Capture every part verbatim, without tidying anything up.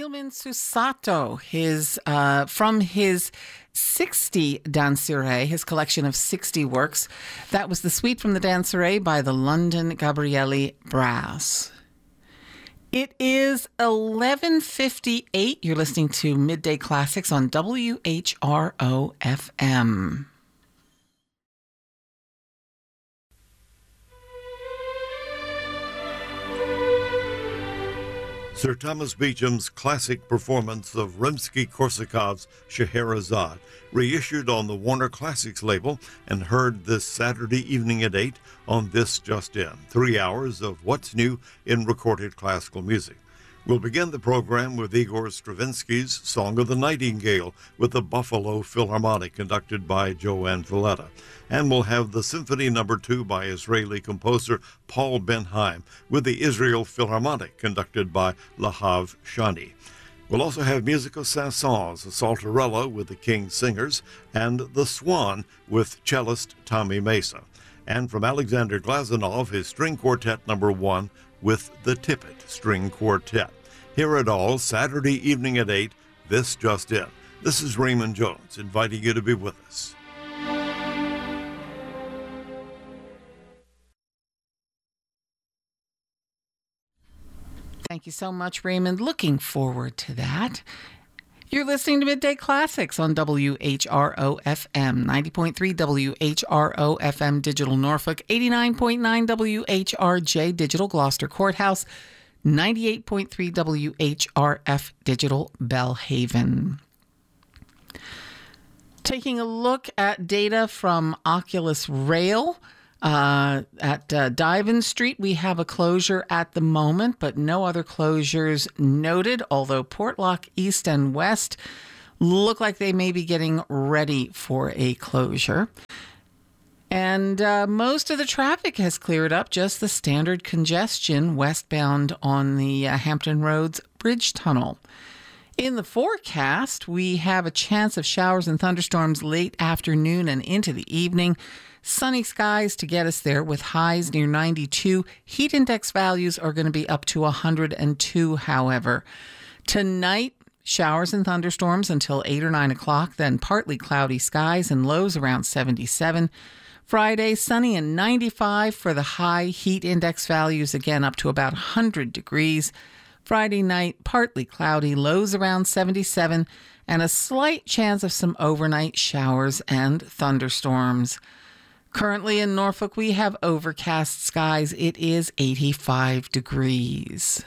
Guglielmin Susato, his uh, from his sixty Danserie, his collection of sixty works. That was the suite from the Danserie by the London Gabrieli Brass. It is eleven fifty-eight. You're listening to Midday Classics on W H R O F M. Sir Thomas Beecham's classic performance of Rimsky-Korsakov's Scheherazade, reissued on the Warner Classics label and heard this Saturday evening at eight on This Just In. Three hours of what's new in recorded classical music. We'll begin the program with Igor Stravinsky's Song of the Nightingale with the Buffalo Philharmonic, conducted by Joanne Valletta. And we'll have the Symphony Number Two by Israeli composer Paul Ben-Haim with the Israel Philharmonic, conducted by Lahav Shani. We'll also have Musica Saint-Saëns, a Saltarella with the King Singers, and The Swan with cellist Tommy Mesa. And from Alexander Glazunov, his String Quartet Number One with the Tippett String Quartet. Hear it all Saturday evening at eight, This Just In. This is Raymond Jones, inviting you to be with us. Thank you so much, Raymond. Looking forward to that. You're listening to Midday Classics on W H R O F M, ninety point three W H R O F M Digital Norfolk, eighty-nine point nine W H R J Digital Gloucester Courthouse, ninety-eight point three W H R F Digital Bellhaven. Taking a look at data from Oculus Rail. Uh, at uh, Divan Street, we have a closure at the moment, but no other closures noted, although Portlock East and West look like they may be getting ready for a closure. And uh, most of the traffic has cleared up, just the standard congestion westbound on the uh, Hampton Roads Bridge Tunnel. In the forecast, we have a chance of showers and thunderstorms late afternoon and into the evening. Sunny skies to get us there with highs near ninety-two. Heat index values are going to be up to one hundred two, however. Tonight, showers and thunderstorms until eight or nine o'clock, then partly cloudy skies and lows around seventy-seven. Friday, sunny and ninety-five for the high. Heat index values again up to about one hundred degrees. Friday night, partly cloudy, lows around seventy-seven, and a slight chance of some overnight showers and thunderstorms. Currently in Norfolk, we have overcast skies. It is eighty-five degrees.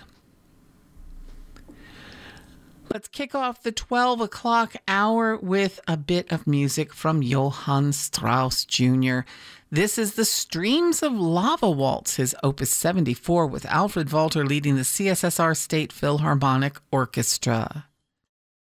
Let's kick off the twelve o'clock hour with a bit of music from Johann Strauss Junior This is the Streams of Lava Waltz, his Opus seventy-four, with Alfred Walter leading the C S S R State Philharmonic Orchestra.